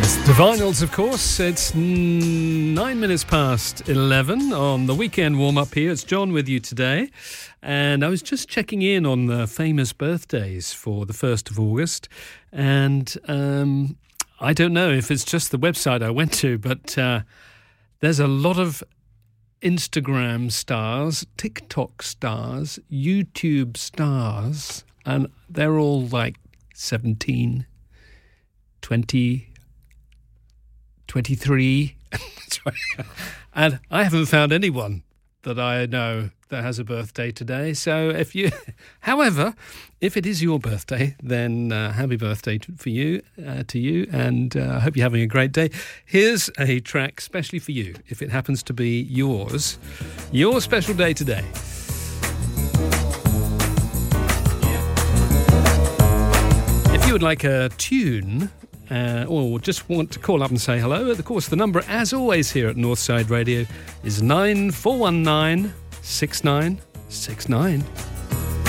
Divinyls, of course. It's 9 minutes past 11 on the weekend warm-up here. It's John with you today. And I was just checking in on the famous birthdays for the 1st of August. And I don't know if it's just the website I went to, but there's a lot of Instagram stars, TikTok stars, YouTube stars, and they're all like 17, 20... 23 and I haven't found anyone that I know that has a birthday today. So however, if it is your birthday, then happy birthday to you, and I hope you're having a great day. Here's a track specially for you, if it happens to be your special day today. If you would like a tune, or just want to call up and say hello, of course, the number, as always, here at Northside Radio is 9419 6969.